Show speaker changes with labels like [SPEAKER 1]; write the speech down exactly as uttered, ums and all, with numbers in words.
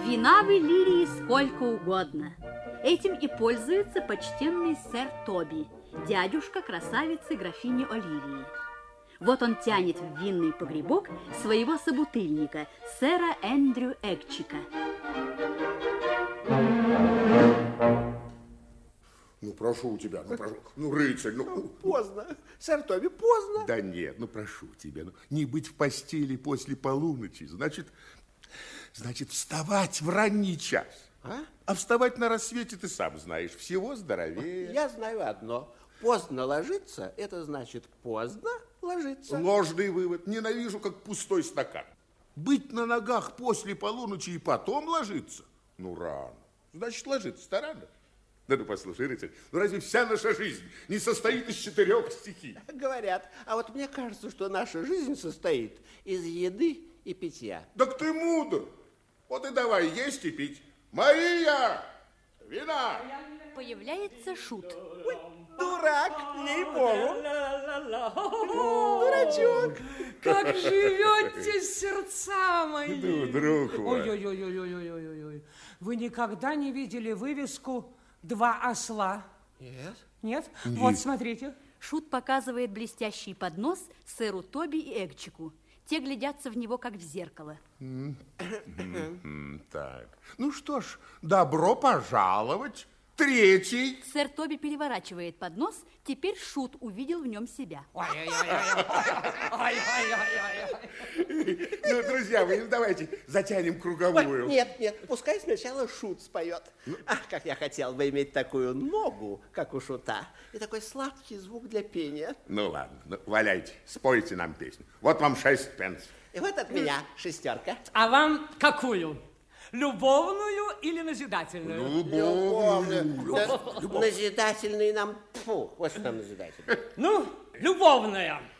[SPEAKER 1] Вина в Иллирии сколько угодно. Этим и пользуется почтенный сэр Тоби, дядюшка красавицы графини Оливии. Вот он тянет в винный погребок своего собутыльника, сэра Эндрю Эгчика.
[SPEAKER 2] Ну, прошу тебя, ну, прошу, ну, рыцарь, ну...
[SPEAKER 3] ну поздно, сэр Тоби, поздно.
[SPEAKER 2] Да нет, ну, прошу тебя, ну, не быть в постели после полуночи, значит, значит, вставать в ранний час. А? А вставать на рассвете, ты сам знаешь, всего здоровее.
[SPEAKER 3] Я знаю одно, поздно ложиться, это значит поздно ложиться.
[SPEAKER 2] Ложный вывод, ненавижу, как пустой стакан. Быть на ногах после полуночи и потом ложиться, ну, рано. Значит, ложиться-то рано. Да ну, послушай, рыцарь, ну разве вся наша жизнь не состоит из четырех стихий?
[SPEAKER 3] Говорят, а вот мне кажется, что наша жизнь состоит из еды и питья.
[SPEAKER 2] Так ты мудр. Вот и давай есть и пить. Мария, вина!
[SPEAKER 1] Появляется Шут.
[SPEAKER 3] Ой, дурак, ей-богу. Дурачок.
[SPEAKER 4] Как живете, сердца мои?
[SPEAKER 2] Ну, друг мой.
[SPEAKER 4] Ой-ой-ой-ой-ой-ой-ой. Вы никогда не видели вывеску «Два осла»?
[SPEAKER 3] Нет.
[SPEAKER 4] Нет?
[SPEAKER 2] Нет.
[SPEAKER 4] Вот, смотрите.
[SPEAKER 1] Шут показывает блестящий поднос сэру Тоби и Эгчику. Те глядятся в него, как в зеркало.
[SPEAKER 2] Так, ну что ж, добро пожаловать. Третий.
[SPEAKER 1] Сэр Тоби переворачивает поднос. Теперь Шут увидел в нем себя.
[SPEAKER 4] Ой-ой-ой-ой-ой-ой-ой-ой.
[SPEAKER 2] Ну, друзья мои, ну, давайте затянем круговую.
[SPEAKER 3] Ой, нет, нет, пускай сначала Шут споет. Ах, как я хотел бы иметь такую ногу, как у Шута, и такой сладкий звук для пения.
[SPEAKER 2] Ну, ладно, ну, валяйте, спойте нам песню. Вот вам шесть пенсов.
[SPEAKER 3] И вот от меня шестерка.
[SPEAKER 4] А вам какую? Любовную или назидательную?
[SPEAKER 3] Любовную. Да, назидательный нам... Фу, вот что там назидательный.
[SPEAKER 4] Ну, любовная.